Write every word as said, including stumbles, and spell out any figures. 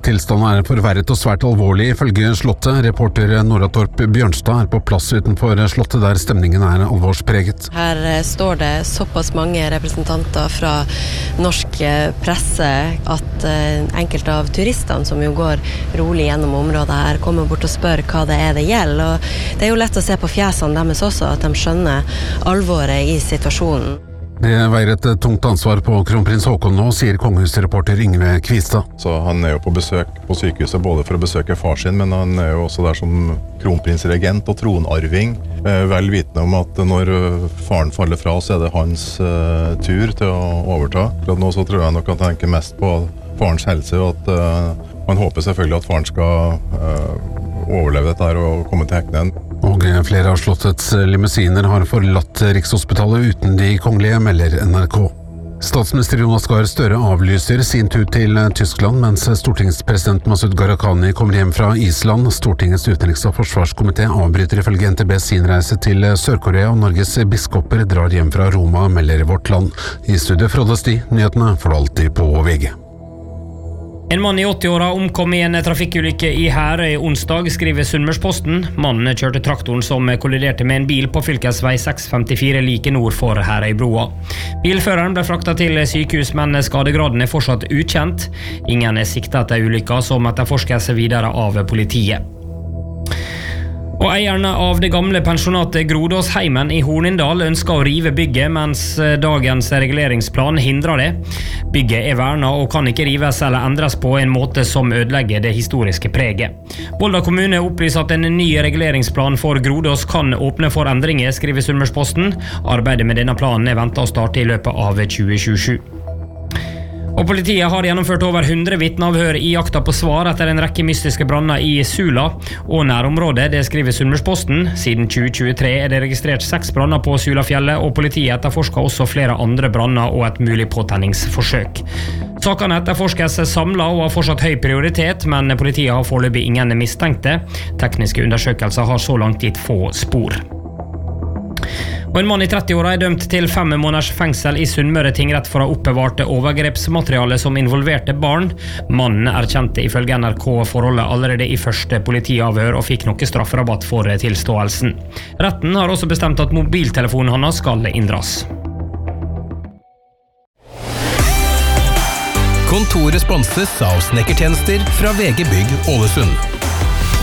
Tilstanden er forverret og svært alvorlig ifølge Slottet. Reporter Nora Torp Bjørnstad er på plass utenfor Slottet der stemningen er alvorspreget. Her står det såpass mange representanter fra norsk presse at enkelte av turistene som jo går rolig gjennom området her kommer bort og spør hva det er det gjelder. Og det er jo lett å se på fjesene deres også at de skjønner alvoret i situasjonen. Det veier et tungt ansvar på kronprins Haakon nå, sier kongehusreporter Yngve Kvistad. Så han er jo på besøk på sykehuset både for å besøke far sin, men han er jo også der som kronprinsregent og tronarving. Vel vitende om at når faren faller fra, så er det hans uh, tur til å overta. For nå så tror jeg nok at han tenker mest på farens helse, og at uh, man håper selvfølgelig at faren skal uh, overleve dette her og komme til hektene. Og flere av Slottets limousiner har forlatt Rikshospitalet uten de kongelige, melder N R K. Statsminister Jonas Gahr Støre avlyser sin tur til Tyskland, mens stortingspresident Masud Gharahkhani kommer hjem fra Island. Stortingets utenriks- og forsvarskomité avbryter ifølge N T B sin reise til Sør-Korea, og Norges biskoper drar hjem fra Roma, melder Vårt Land. I studio Frode Sti, nyhetene får du alltid på V G. En mann i åtti-åra omkom i en trafikkulykke i Herøy onsdag, skriver Sunnmørsposten. Mannen kjørte traktoren som kolliderte med en bil på fylkesvei seks femtifire like nord for Herøybroa. Bilføreren ble fraktet til sykehus, men skadegraden er fortsatt ukjent. Ingen er siktet etter ulykka, som etterforskes videre av politiet. Og eierne av det gamle pensjonatet Grodåsheimen i Hornindal ønsker å rive bygget, mens dagens reguleringsplan hindrer det. Bygget er vernet og kan ikke rives eller endres på en måte som ødelegger det historiske preget. Volda kommune opplyser at en ny reguleringsplan for Grodås kan åpne for endringer, skriver Sunnmørsposten. Arbeidet med denne planen er ventet å starte i løpet av tjue tjuesju. Og politiet har gjennomført over hundre vitneavhør i jakta på svar etter en rekke mystiske branner i Sula og nærområdet, det skriver Sunnmørsposten. Siden tjue tjuetre er det registrert seks branner på Sulafjellet, og politiet etterforsker også flere andre branner og et mulig påtenningsforsøk. Sakene etterforskes samlet og har fortsatt høy prioritet, men politiet har foreløpig ingen mistenkte. Tekniske undersøkelser har så langt gitt få spor. Og en mann i trettiåra er dømt til fem måneders fengsel i Sunnmøre tingrett for å ha oppbevart overgrepsmateriale som involverte barn. Mannen erkjente ifølge N R K forholdet allerede i første politiavhør og fikk noe strafferabatt for tilståelsen. Retten har også bestemt at mobiltelefonen hans skal inndras. Kontoret sponses av snekkertjenester fra V G Bygg Ålesund.